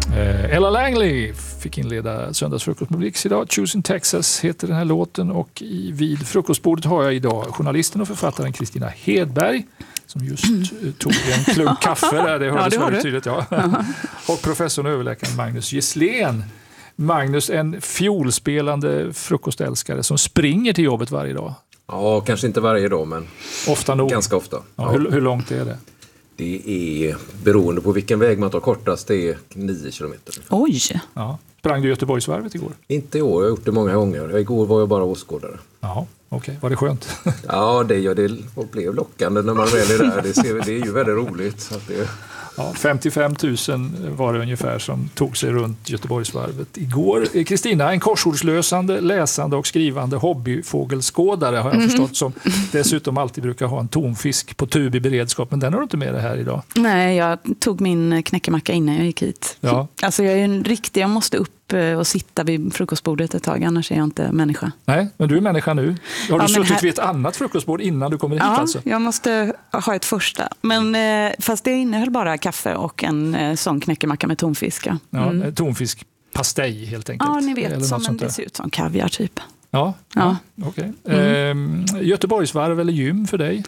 Ella Langley fick inleda söndagsfrukost med Blix idag. Choosing Texas heter den här låten och vid frukostbordet har jag idag journalisten och författaren Kristina Hedberg som just tog en klunk kaffe där, det hördes väldigt tydligt. Ja. Och professorn och överläkaren Magnus Gisslén. Magnus, en fiolspelande frukostälskare som springer till jobbet varje dag. Ja, kanske inte varje dag, men ofta nog. Ganska ofta. Ja, hur långt är det? Det är beroende på vilken väg man tar kortast, det är 9 kilometer. Oj! Ja. Sprang du Göteborgsvarvet igår? Inte i år, jag har gjort det många gånger. Igår var jag bara åskådare. Ja, okej. Var det skönt? Ja, det blev lockande när man väl är där. Det är ju väldigt roligt. Så att det... Ja, 55 000 var det ungefär som tog sig runt Göteborgsvarvet igår. Kristina, en korsordslösande, läsande och skrivande hobbyfågelskådare har jag förstått, som dessutom alltid brukar ha en tonfisk på tub i beredskap, men den har du inte med det här idag. Nej, jag tog min knäckemacka innan jag gick hit. Ja. Alltså jag är en riktig, jag måste upp och sitta vid frukostbordet ett tag, annars är jag inte människa. Nej, men du är människa nu. Har du suttit här... vid ett annat frukostbord innan du kommer hit alltså? Ja, jag måste ha ett första. Men fast det innehöll bara kaffe och en sån knäckemacka med tonfisk. Ja, tonfiskpastej helt enkelt. Ja, ni vet, det ser ut som kaviar typ. Ja. Okej. Göteborgsvarv eller gym för dig?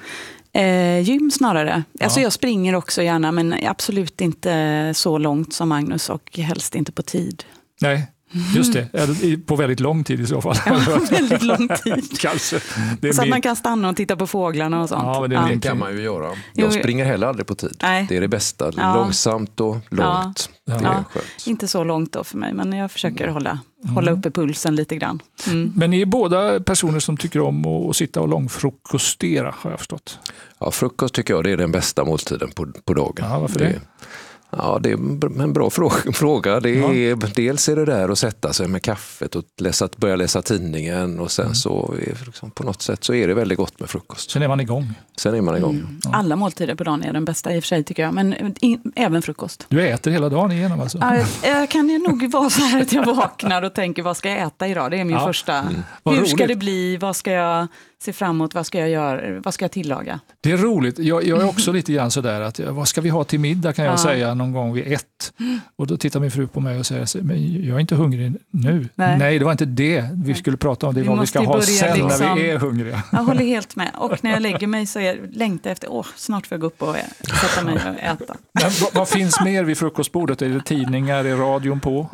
Gym snarare. Alltså jag springer också gärna, men absolut inte så långt som Magnus och helst inte på tid. Nej, just det. På väldigt lång tid i så fall. Ja, väldigt lång tid. Kanske. Så att man kan stanna och titta på fåglarna och sånt. Ja, men det kan man ju göra. Jag springer heller aldrig på tid. Nej. Det är det bästa. Långsamt och långt. Ja. Det är skönt. Inte så långt då för mig, men jag försöker hålla uppe pulsen lite grann. Men ni är båda personer som tycker om att sitta och långfrukostera, har jag förstått. Ja, frukost tycker jag det är den bästa måltiden på dagen. Ja, varför det? Ja, det är en bra fråga. Dels är det där att sätta sig med kaffet och börja läsa tidningen och sen så är på något sätt så är det väldigt gott med frukost. Sen är man igång. Ja. Alla måltider på dagen är den bästa i och för sig tycker jag, men även frukost. Du äter hela dagen igenom alltså? Jag kan ju nog vara så här att jag vaknar och tänker vad ska jag äta idag? Det är min första. Hur ska det bli? Vad ska jag se fram emot? Vad ska jag göra? Vad ska jag tillaga? Det är roligt. Jag är också lite grann sådär att vad ska vi ha till middag kan jag säga någon gång vid 1. Och då tittar min fru på mig och säger men jag är inte hungrig nu. Nej, det var inte det vi skulle prata om. Det är vad vi ska ha sen när vi är hungriga. Jag håller helt med. Och när jag lägger mig så längtar jag efter snart får jag gå upp och sätta mig och äta. Men vad finns mer vid frukostbordet? Är det tidningar? Är radion på?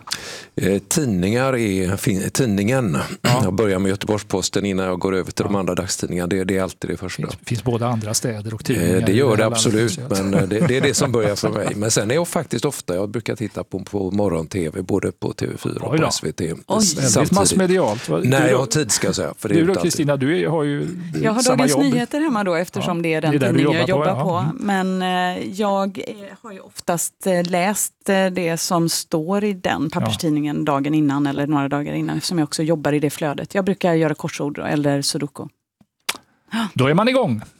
Tidningen. Jag börjar med Göteborgs-Posten innan jag går över till de andra dagstidningarna. Det är alltid det första. Det finns både andra städer och tidningar. Det gör det absolut, men det är det som börjar för mig. Men sen är jag faktiskt ofta, jag brukar titta på morgon-tv, både på TV4 och på SVT. Väldigt massmedialt. Nej, jag har tid ska jag säga. För du då Kristina, du har ju jag har samma Dagens jobb. Nyheter hemma då eftersom det är den tidning jag jobbar på. Men jag har ju oftast läst det som står i den papperstidningen dagen innan eller några dagar innan eftersom jag också jobbar i det flödet. Jag brukar göra korsord eller sudoku. Då är man igång.